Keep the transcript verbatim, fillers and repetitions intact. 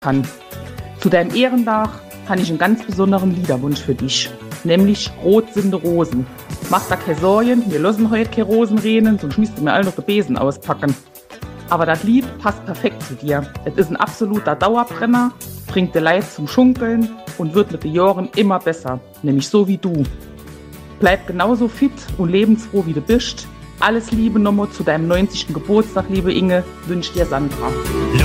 kann. Zu deinem Ehrentag habe ich einen ganz besonderen Liederwunsch für dich, nämlich Rot sind die Rosen. Mach da keine Sorgen, wir lassen heute keine Rosen regnen, sonst müsst ihr mir alle noch den Besen auspacken. Aber das Lied passt perfekt zu dir. Es ist ein absoluter Dauerbrenner, bringt dir Leid zum Schunkeln und wird mit den Jahren immer besser, nämlich so wie du. Bleib genauso fit und lebensfroh wie du bist. Alles Liebe nochmal zu deinem neunzigsten Geburtstag, liebe Inge, wünscht dir Sandra.